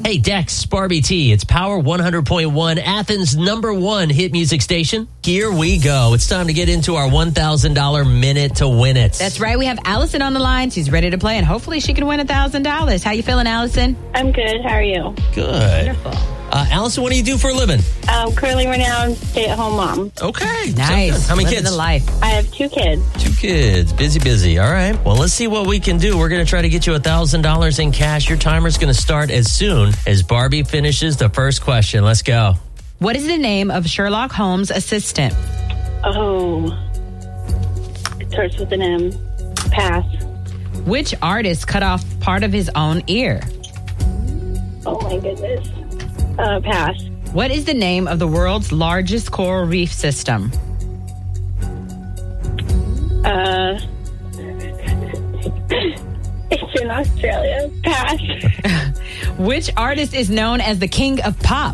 Hey, Dex, Barbie T. It's Power 100.1, Athens' #1 hit music station. Here we go. It's time to get into our $1,000 minute to win it. That's right. We have Allison on the line. She's ready to play, and hopefully she can win $1,000. How you feeling, Allison? I'm good. How are you? Good. Wonderful. Allison, what do you do for a living? Currently right now, I'm a stay-at-home mom. Okay. Nice. How many Living kids? the life. I have 2 kids. 2 kids. Busy. All right. Well, let's see what we can do. We're going to try to get you $1,000 in cash. Your timer's going to start as soon as Barbie finishes the first question. Let's go. What is the name of Sherlock Holmes' assistant? Oh. It starts with an M. Pass. Which artist cut off part of his own ear? Oh, my goodness. Pass. What is the name of the world's largest coral reef system? It's in Australia. Pass. Which artist is known as the king of pop?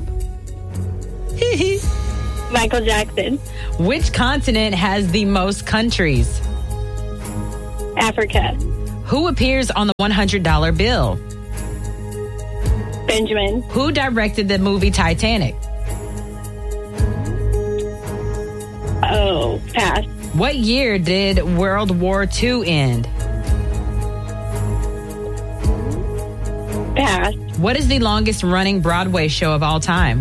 Michael Jackson. Which continent has the most countries? Africa. Who appears on the $100 bill? Benjamin. Who directed the movie Titanic? Oh, pass. What year did World War II end? Pass. What is the longest running Broadway show of all time?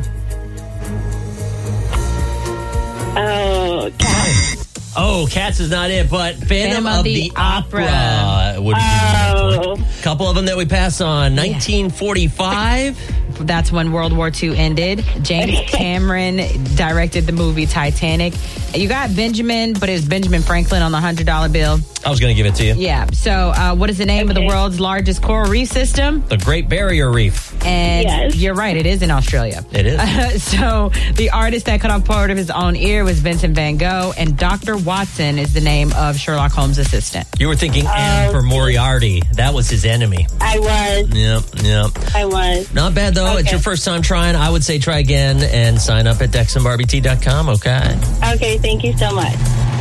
Oh, Cats. Oh, Cats is not it, but Phantom of the Opera. Would be Oh. a couple of them that we pass on. 1945. That's when World War II ended. James Cameron directed the movie Titanic. You got Benjamin, but it's Benjamin Franklin on the $100 bill. I was going to give it to you. Yeah. So what is the name of the world's largest coral reef system? The Great Barrier Reef. And Yes. you're right, it is in Australia. It is. So the artist that cut off part of his own ear was Vincent van Gogh, and Dr. Watson is the name of Sherlock Holmes' assistant. You were thinking M for Moriarty. That was his enemy. I was. Yep. I was. Not bad, though. Okay. It's your first time trying. I would say try again and sign up at DexandBarbieT.com, okay? Okay, thank you so much.